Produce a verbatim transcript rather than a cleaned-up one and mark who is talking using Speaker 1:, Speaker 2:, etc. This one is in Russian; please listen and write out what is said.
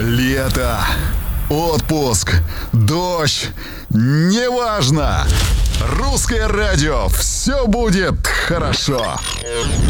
Speaker 1: Лето, отпуск, дождь, неважно. Русское радио, все будет хорошо.